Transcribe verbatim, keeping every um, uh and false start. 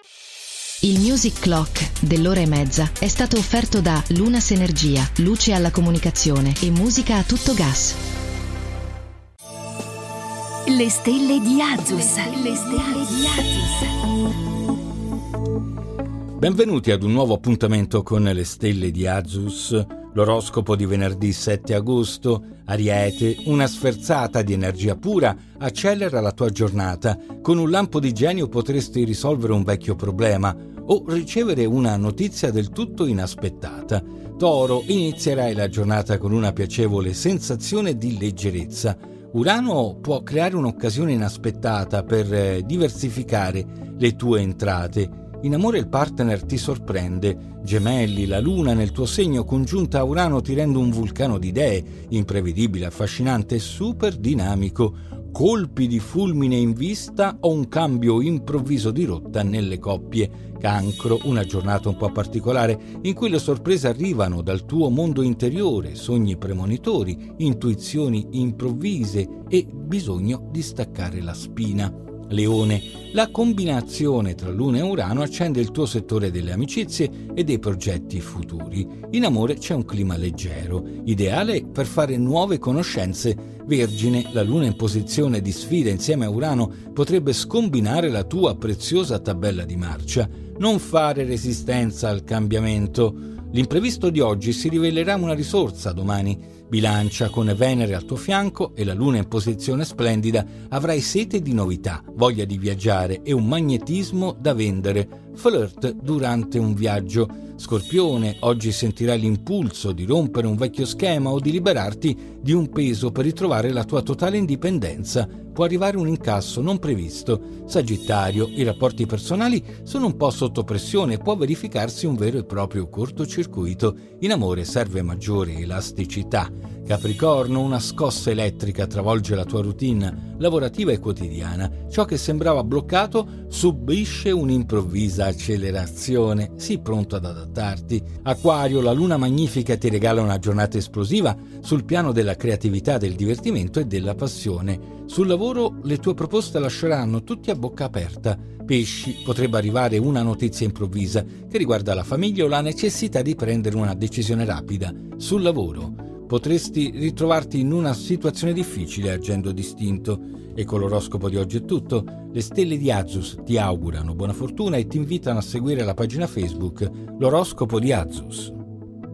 Il Music Clock dell'ora e mezza è stato offerto da Lunas Energia, luce alla comunicazione e musica a tutto gas. Le stelle di Azus. Le stelle di Azus. Benvenuti ad un nuovo appuntamento con le stelle di Azus, l'oroscopo di venerdì sette agosto. Ariete, una sferzata di energia pura accelera la tua giornata. Con un lampo di genio potresti risolvere un vecchio problema o ricevere una notizia del tutto inaspettata. Toro, inizierai la giornata con una piacevole sensazione di leggerezza. Urano può creare un'occasione inaspettata per diversificare le tue entrate. In amore il partner ti sorprende. Gemelli, la luna nel tuo segno congiunta a Urano ti rende un vulcano di idee, imprevedibile, affascinante e super dinamico. Colpi di fulmine in vista o un cambio improvviso di rotta nelle coppie. Cancro, una giornata un po' particolare in cui le sorprese arrivano dal tuo mondo interiore, sogni premonitori, intuizioni improvvise e bisogno di staccare la spina. Leone, la combinazione tra Luna e Urano accende il tuo settore delle amicizie e dei progetti futuri. In amore c'è un clima leggero, ideale per fare nuove conoscenze. Vergine, la Luna in posizione di sfida insieme a Urano potrebbe scombinare la tua preziosa tabella di marcia. Non fare resistenza al cambiamento. L'imprevisto di oggi si rivelerà una risorsa domani. Bilancia, con Venere al tuo fianco e la Luna in posizione splendida, avrai sete di novità, voglia di viaggiare e un magnetismo da vendere. Flirt durante un viaggio. Scorpione, oggi sentirai l'impulso di rompere un vecchio schema o di liberarti di un peso per ritrovare la tua totale indipendenza. Può arrivare un incasso non previsto. Sagittario, i rapporti personali sono un po' sotto pressione e può verificarsi un vero e proprio cortocircuito. In amore serve maggiore elasticità. Capricorno, una scossa elettrica travolge la tua routine lavorativa e quotidiana. Ciò che sembrava bloccato subisce un'improvvisa accelerazione. Sii pronto ad adattarti. Acquario, la luna magnifica ti regala una giornata esplosiva sul piano della creatività, del divertimento e della passione. Sul lavoro le tue proposte lasceranno tutti a bocca aperta. Pesci, potrebbe arrivare una notizia improvvisa che riguarda la famiglia o la necessità di prendere una decisione rapida. Sul lavoro potresti ritrovarti in una situazione difficile agendo distinto. E con l'oroscopo di oggi è tutto. Le stelle di Azus ti augurano buona fortuna e ti invitano a seguire la pagina Facebook L'oroscopo di Azus.